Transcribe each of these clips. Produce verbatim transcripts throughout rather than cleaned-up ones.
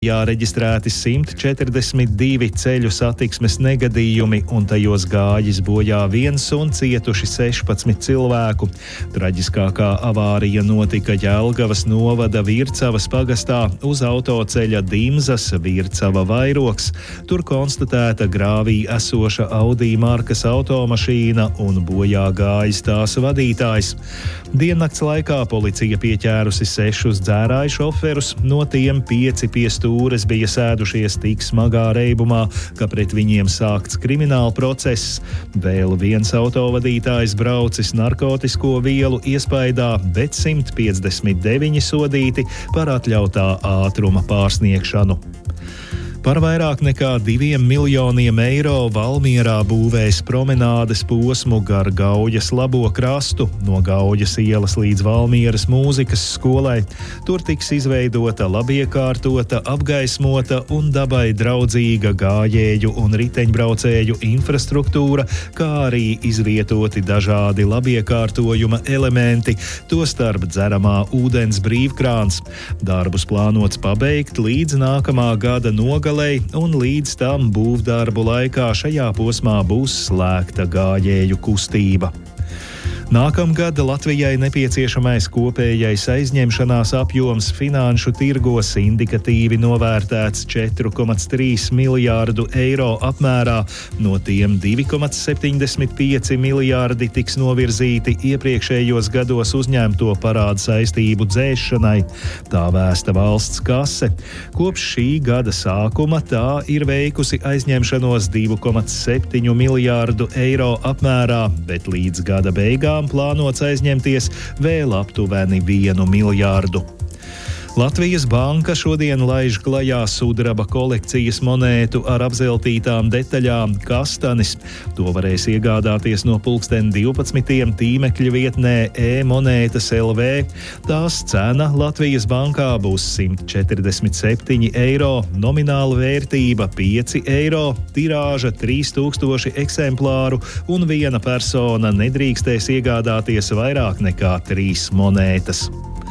Jāreģistrēti simt četrdesmit divi ceļu satiksmes negadījumi, un tajos gājis bojā viens un cietuši sešpadsmit cilvēku. Traģiskākā avārija notika Jelgavas novada Vircavas pagastā uz autoceļa Dimzas Vircava Vairoks. Tur konstatēta grāvī esoša Audi markas automašīna un bojā gājis tās vadītājs. Diennakts laikā policija pieķērusi sešus dzērāju šoferus, no tiem pieci pie stūres bija sēdušies tik smagā reibumā, ka pret viņiem sākts krimināla process. Vēl viens autovadītājs braucis narkotisko vielu iespaidā, bet simt piecdesmit deviņi sodīti par atļautā ātruma pārsniegšanu. Par vairāk nekā diviem miljoniem eiro Valmierā būvēs promenādes posmu gar Gaujas labo krastu, no Gaujas ielas līdz Valmieras mūzikas skolai. Tur tiks izveidota labiekārtota, apgaismota un dabai draudzīga gājēju un riteņbraucēju infrastruktūra, kā arī izvietoti dažādi labiekārtojuma elementi, tostarp dzeramā ūdens brīvkrāns. Darbus plānots pabeigt līdz nākamā gada nogalei, un līdz tam būvdarbu laikā šajā posmā būs slēgta gājēju kustība. Nākamgad Latvijai nepieciešamais kopējais aizņemšanās apjoms finanšu tirgos indikatīvi novērtēts četri komats trīs miljārdu eiro apmērā, no tiem divi komats septiņdesmit pieci miljārdi tiks novirzīti iepriekšējos gados uzņemto parādu saistību dzēšanai. Tā vēsta valsts kase. Kopš šī gada sākuma tā ir veikusi aizņemšanos divi komats septiņi miljārdu eiro apmērā, bet līdz gada beigām plānots aizņemties vēl aptuveni vienu miljārdu. Latvijas banka šodien laiž klajā sudraba kolekcijas monētu ar apzeltītām detaļām Kastanis. To varēs iegādāties no pulksten divpadsmitiem tīmekļa vietnē e-monētas L V. Tās cena Latvijas bankā būs simt četrdesmit septiņi eiro, nomināla vērtība pieci eiro, tirāža trīs tūkstoši eksemplāru un viena persona nedrīkstēs iegādāties vairāk nekā trīs monētas.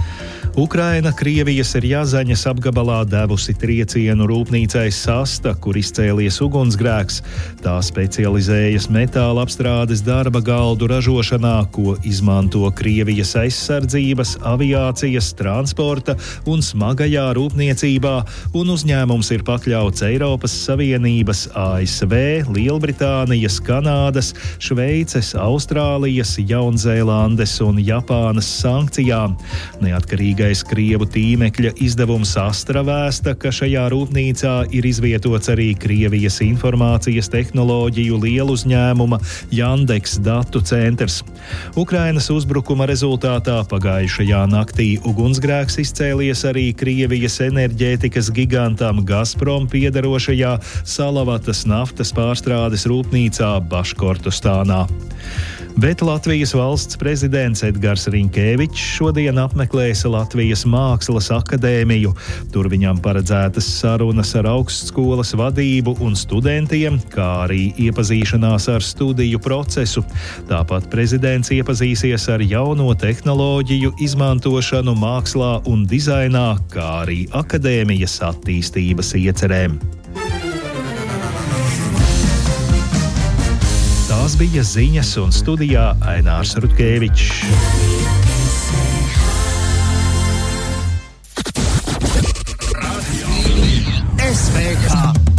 Ukraina Krievijas Rjazaņas apgabalā devusi triecienu rūpnīcai Sasta, kur izcēlies ugunsgrēks. Tā specializējas metāla apstrādes darba galdu ražošanā, ko izmanto Krievijas aizsardzības, aviācijas, transporta un smagajā rūpniecībā, un uzņēmums ir pakļauts Eiropas Savienības, A S V, Lielbritānijas, Kanādas, Šveices, Austrālijas, Jaunzēlandes un Japānas sankcijām. Neatkarīgi Krievu tīmekļa izdevums Astra vēsta, ka šajā rūpnīcā ir izvietots arī Krievijas informācijas tehnoloģiju lieluzņēmuma Jandeks datu centrs. Ukrainas uzbrukuma rezultātā pagājušajā naktī ugunsgrēks izcēlies arī Krievijas enerģētikas gigantam Gazprom piederošajā Salavatas naftas pārstrādes rūpnīcā Baškortostānā. Bet Latvijas valsts prezidents Edgars Rinkēvičs šodien apmeklēs Latvijas Mākslas akadēmiju. Tur viņam paredzētas sarunas ar augstskolas vadību un studentiem, kā arī iepazīšanās ar studiju procesu. Tāpat prezidents iepazīsies ar jauno tehnoloģiju izmantošanu mākslā un dizainā, kā arī akadēmijas attīstības iecerēm. Tās bija ziņas, un studijā Ainārs Rutkevičs. S V K